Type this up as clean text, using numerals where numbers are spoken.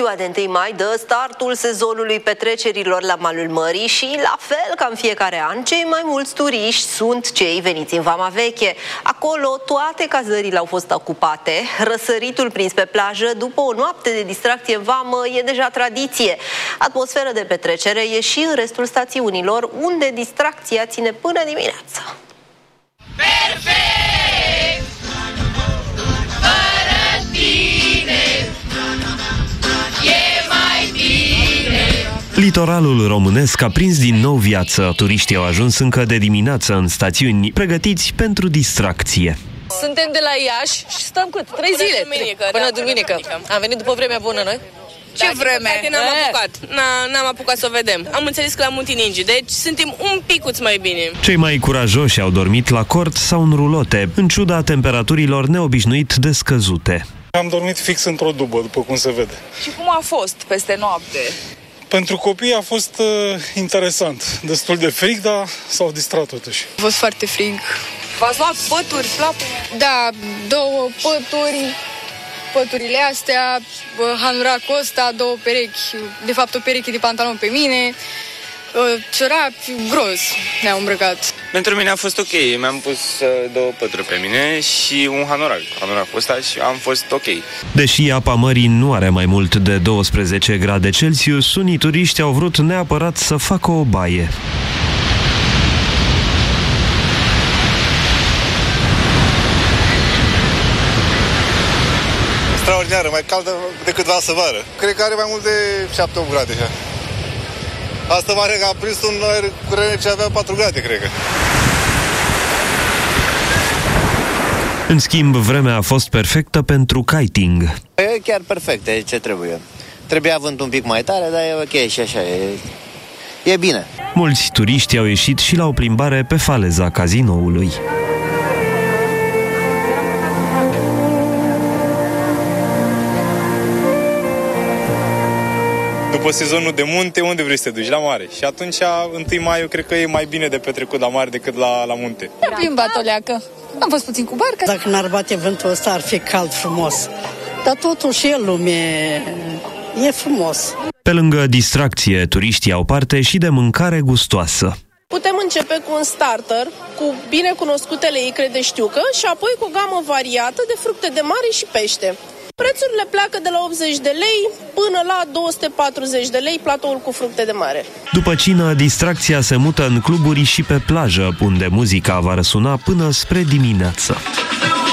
Ziua de 1 mai dă startul sezonului petrecerilor la malul mării și, la fel ca în fiecare an, cei mai mulți turiști sunt cei veniți în Vama Veche. Acolo toate cazările au fost ocupate. Răsăritul prins pe plajă după o noapte de distracție în vamă e deja tradiție. Atmosferă de petrecere e și în restul stațiunilor, unde distracția ține până dimineața. Perfect! Fără tine e mai bine. Litoralul românesc a prins din nou viață. Turiștii au ajuns încă de dimineață în stațiuni, pregătiți pentru distracție. Suntem de la Iași și stăm cât? 3 zile. Până duminică. Am venit după vremea bună noi. Ce vreme? N-am apucat. N-am apucat să o vedem. Am înțeles că la Munții Ningi, deci suntem un picuț mai bine. Cei mai curajoși au dormit la cort sau în rulote, în ciuda temperaturilor neobișnuit de scăzute. Am dormit fix într-o dubă, după cum se vede. Și cum a fost peste noapte? Pentru copii a fost interesant. Destul de frig, dar s-au distrat totuși. A fost foarte frig. V-ați luat pături, plapă? Da, 2 pături. Păturile astea, hanoracul ăsta, 2 perechi, de fapt o pereche de pantaloni pe mine, ciorapi, gros ne-au îmbrăcat. Pentru mine a fost ok, mi-am pus 2 pături pe mine și un hanoracul ăsta și am fost ok. Deși apa mării nu are mai mult de 12 grade Celsius, unii turiști au vrut neapărat să facă o baie. Extraordinară, mai caldă decât la vară. Cred că are mai mult de 7-8 grade. Asta mare că a prins un aer curent ce avea 4 grade, cred că. În schimb, vremea a fost perfectă pentru kiting. E chiar perfect, e ce trebuie. Trebuia vânt un pic mai tare, dar e ok și așa, e bine. Mulți turiști au ieșit și la o plimbare pe faleza cazinoului. După sezonul de munte, unde vrei să te duci? La mare. Și atunci, 1 mai, eu cred că e mai bine de petrecut la mare decât la munte. Am plimbat o leacă. Am fost puțin cu barca. Dacă n-ar bate vântul ăsta, ar fi cald frumos. Dar totuși e lume, e frumos. Pe lângă distracție, turiștii au parte și de mâncare gustoasă. Putem începe cu un starter, cu binecunoscutele icre de știucă și apoi cu o gamă variată de fructe de mare și pește. Prețurile pleacă de la 80 de lei până la 240 de lei platoul cu fructe de mare. După cină, distracția se mută în cluburi și pe plajă, unde muzica va răsuna până spre dimineață.